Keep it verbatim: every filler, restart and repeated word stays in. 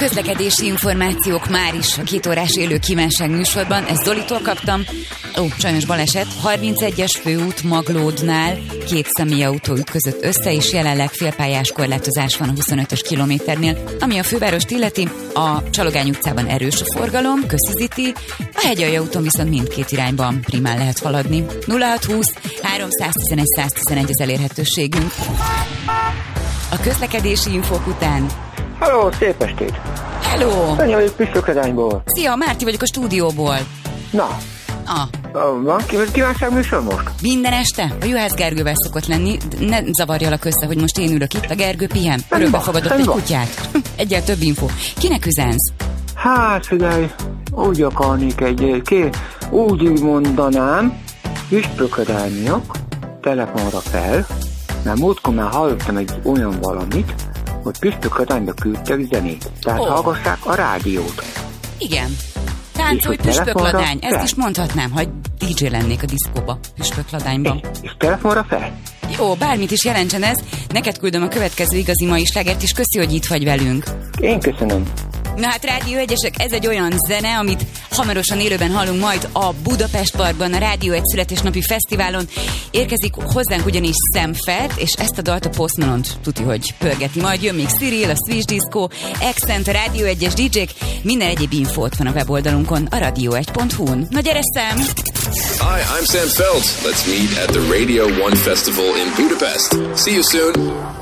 Közlekedési információk már is a két órás élő kívánság műsorban. Ezt Zolitól kaptam. Ó, sajnos baleset. harmincegyes főút Maglódnál két személyautó ütközött össze, és jelenleg félpályás korlátozás van a huszonötös kilométernél. Ami a fővárost illeti, a Csalogány utcában erős a forgalom, Kösziziti, a Hegyalja úton viszont mindkét irányban primán lehet haladni. nulla hatszázhúsz háromszáztizenegy száztizenegy az elérhetőségünk. A közlekedési infók után. Halló, szép estét! Hello! Ennyi vagyok Püspökladányból. Szia, Márti vagyok a stúdióból. Na, Ah. van kívánság műsor most? Minden este a Juhász Gergővel szokott lenni. Ne zavarjalak össze, hogy most én ülök itt, a Gergő pihen. Örökbe fogadott egy kutyát. Egyel több info. Kinek üzensz? Hát figyelj, úgy akarnék egy, ké, úgy mondanám, Püspökladányok telefonra fel, mert múltkor már hallottam egy olyan valamit, hogy Püspökladányba küldtek zenét. Tehát oh. hallgassák a rádiót. Igen. Táncolj Püspökladány, ezt is mondhatnám, ha dé dzsé lennék a diszkóba, Püspökladányban. És, és telefonra fel? Jó, bármit is jelentsen ez, neked küldöm a következő igazi mai slágert, és köszi, hogy itt vagy velünk. Én köszönöm. Na hát Rádió egyesek, ez egy olyan zene, amit hamarosan élőben hallunk majd a Budapest Parkban, a Rádió egy születésnapi fesztiválon. Érkezik hozzánk ugyanis Sam Fett, és ezt a dalt a Post Malone-t tuti, hogy pörgeti. Majd jön még Cyril, a Swiss Disco, Accent, a Rádió egyes dé dzsék, minden egyéb infót van a weboldalunkon, a radio egy pont hu-n. Na gyere, Sam! Hi, I'm Sam Felt. Let's meet at the Radio One Festival in Budapest. See you soon!